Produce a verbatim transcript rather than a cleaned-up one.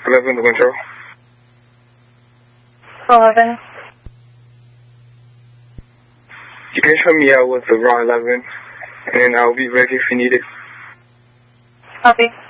eleven, the window. eleven. You can show me out with the raw eleven, and I'll be ready if you need it. Copy.